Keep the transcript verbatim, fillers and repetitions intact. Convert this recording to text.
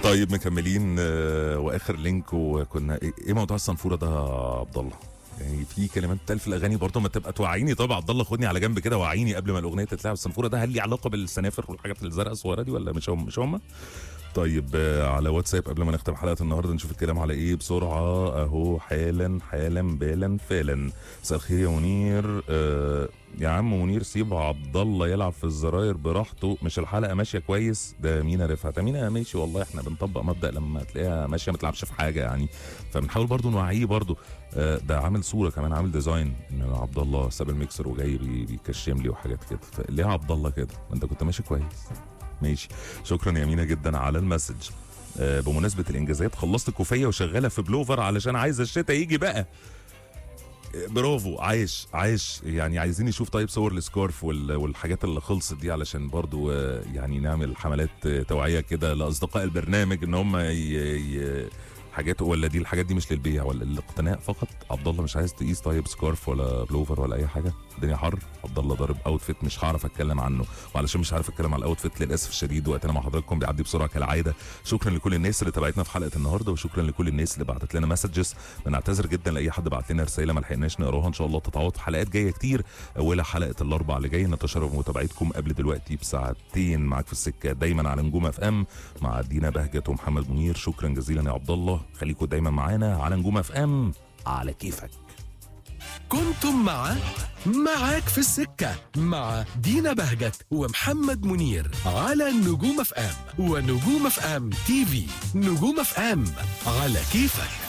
طيب مكملين آه، واخر لينك. وكنا ايه إيه موضوع الصنفوره ده يا عبد الله؟ يعني في كلمات تال في الاغاني برضه ما تبقى توعيني. طبعا عبد الله خدني على جنب كده وعيني قبل ما الاغنيه تتلعب. الصنفوره ده هل ليه علاقه بالسنافر والحاجات الزرقاء الصغيره دي ولا مش هم مش هم؟ طيب آه، على واتساب قبل ما نختم حلقه النهارده نشوف الكلام على ايه بسرعه اهو. حالا حالا بالا فعلا. مساء الخير يا منير. آه يا عم منير سيب عبد الله يلعب في الزراير براحته، مش الحلقه ماشيه كويس؟ ده مينا رفعت. مينا ماشي والله، احنا بنطبق مبدا لما تلاقيها ماشيه ما تلعبش في حاجه يعني، فبنحاول برضو نوعيه برضو. آه ده عامل صوره كمان، عامل ديزاين ان عبد الله ساب الميكسر وجاي بي- بيكشم لي وحاجات كده. فليه يا عبد الله كده؟ ما انت كنت ماشي كويس. ماشي، شكرا يا مينا جدا على المسج. آه بمناسبه الانجازات، خلصت كوفيه وشغاله في بلوفر علشان عايزه الشتاء يجي بقى. آه برافو، عايش عايش. يعني عايزين نشوف طيب صور السكارف وال- والحاجات اللي خلصت دي علشان برضو آه يعني نعمل حملات آه توعيه كده لاصدقاء البرنامج ان هم ي... ي... حاجات. ولا دي الحاجات دي مش للبيع ولا الاقتناء فقط؟ عبد الله مش عايز تقيس طيب سكارف ولا بلوفر ولا اي حاجه؟ الدنيا حر. عبد الله ضارب اوتفيت مش هعرف اتكلم عنه، وعلشان مش عارف اتكلم على الاوتفيت للاسف الشديد وقتنا مع حضراتكم بيعدي بسرعه كالعاده. شكرا لكل الناس اللي تابعتنا في حلقه النهارده، وشكرا لكل الناس اللي بعتت لنا مسجز. بنعتذر جدا لاي حد بعت لنا رساله ما لحقناش نقراها، ان شاء الله تتعوض في حلقات جايه كتير. اولها حلقه الاربع اللي جاي. نتشرف بمتابعتكم قبل دلوقتي بساعتين معاك في السكه دايما على نجوم اف ام مع دينا بهجت ومحمد منير. شكرا جزيلا يا عبد الله، خليكم دايما معانا على نجوم اف ام على كيفك. كنتم مع معاك في السكة مع دينا بهجت ومحمد منير على نجوم اف ام ونجوم اف ام تي في. نجوم اف ام على كيفك.